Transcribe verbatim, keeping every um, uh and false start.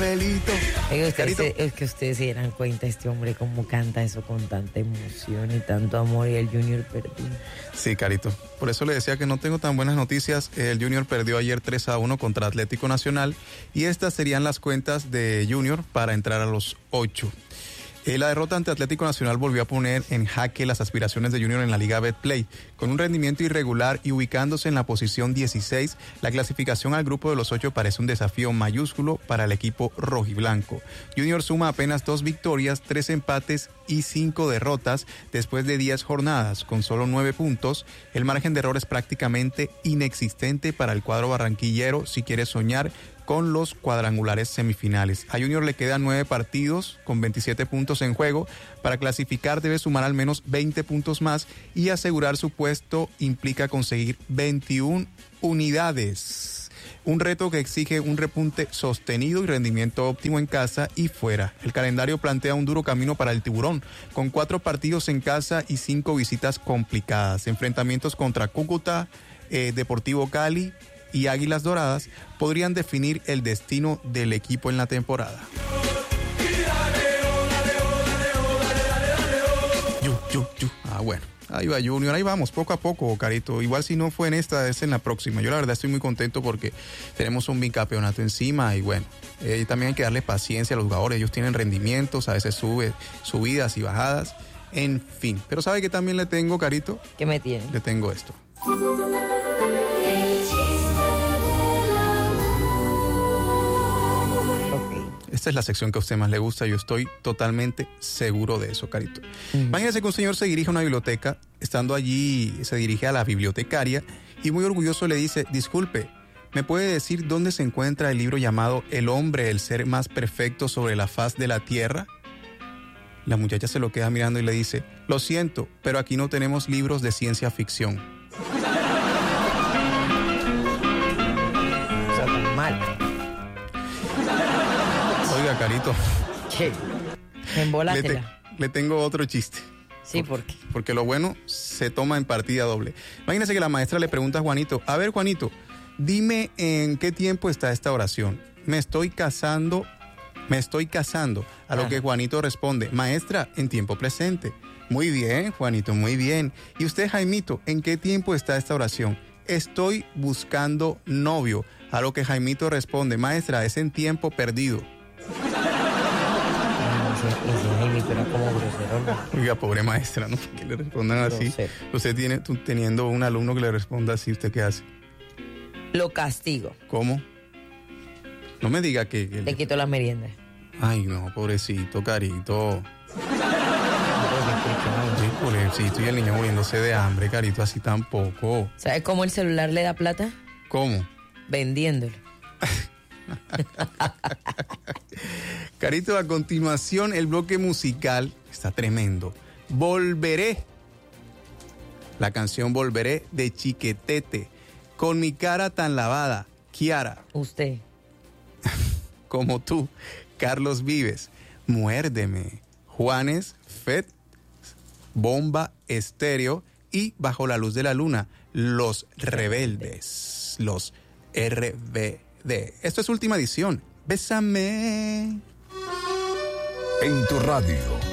Abelito. Es que, ustedes, es que ustedes se dieran cuenta, este hombre cómo canta eso con tanta emoción y tanto amor, y el Junior perdió. Sí, Carito. Por eso le decía que no tengo tan buenas noticias. El Junior perdió ayer tres a uno contra Atlético Nacional y estas serían las cuentas de Junior para entrar a los ocho. Eh, la derrota ante Atlético Nacional volvió a poner en jaque las aspiraciones de Junior en la Liga Betplay. Con un rendimiento irregular y ubicándose en la posición dieciséis, la clasificación al grupo de los ocho parece un desafío mayúsculo para el equipo rojiblanco. Junior suma apenas dos victorias, tres empates y cinco derrotas después de diez jornadas, con solo nueve puntos. El margen de error es prácticamente inexistente para el cuadro barranquillero si quiere soñar con los cuadrangulares semifinales. A Junior le quedan nueve partidos con veintisiete puntos en juego. Para clasificar debe sumar al menos veinte puntos más y asegurar su puesto implica conseguir veintiuna unidades. Un reto que exige un repunte sostenido y rendimiento óptimo en casa y fuera. El calendario plantea un duro camino para el Tiburón, con cuatro partidos en casa y cinco visitas complicadas. Enfrentamientos contra Cúcuta, eh, Deportivo Cali y Águilas Doradas podrían definir el destino del equipo en la temporada. Yu, yu, yu. Ah, bueno. Ahí va Junior, ahí vamos, poco a poco, Carito. Igual si no fue en esta, es en la próxima. Yo la verdad estoy muy contento porque tenemos un bicampeonato encima y bueno, eh, también hay que darle paciencia a los jugadores. Ellos tienen rendimientos, a veces sube, subidas y bajadas, en fin. Pero ¿sabe qué también le tengo, Carito? ¿Qué me tiene? Le tengo esto. Esta es la sección que a usted más le gusta, yo estoy totalmente seguro de eso, Carito. Uh-huh. Imagínese que un señor se dirige a una biblioteca, estando allí se dirige a la bibliotecaria y muy orgulloso le dice, disculpe, ¿me puede decir dónde se encuentra el libro llamado El hombre, el ser más perfecto sobre la faz de la tierra? La muchacha se lo queda mirando y le dice, lo siento, pero aquí no tenemos libros de ciencia ficción. O sea, tan mal. Oiga, Carito. ¿Qué? Embólátela. Le, te, le tengo otro chiste. Sí, ¿por qué? Porque lo bueno se toma en partida doble. Imagínese que la maestra le pregunta a Juanito, a ver, Juanito, dime en qué tiempo está esta oración. Me estoy casando, me estoy casando. A lo ah. que Juanito responde, maestra, en tiempo presente. Muy bien, Juanito, muy bien. ¿Y usted, Jaimito, en qué tiempo está esta oración? Estoy buscando novio. A lo que Jaimito responde, maestra, es en tiempo perdido. Ese Jaimito era como grosero, ¿no? Oiga, pobre maestra, ¿no? Que le respondan así. Grosero. Usted tiene, tú, teniendo un alumno que le responda así, ¿usted qué hace? Lo castigo. ¿Cómo? No me diga que... que le quito las meriendas. Ay, no, pobrecito, Carito. Sí, pobrecito, y el niño muriéndose de hambre, Carito, así tampoco. ¿Sabes cómo el celular le da plata? ¿Cómo? Vendiéndolo. Carito, a continuación el bloque musical está tremendo. Volveré. La canción Volveré de Chiquetete. Con mi cara tan lavada, Kiara. Usted. Como tú, Carlos Vives. Muérdeme. Juanes, Fed, Bomba Estéreo y Bajo la Luz de la Luna, Los Rebeldes, los R B D. Esto es Última Edición. Bésame. En tu radio.